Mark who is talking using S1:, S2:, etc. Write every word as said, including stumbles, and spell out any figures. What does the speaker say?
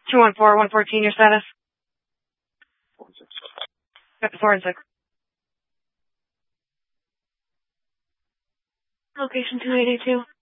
S1: two one four, one fourteen, your status? Four and six. Location two eight eight two.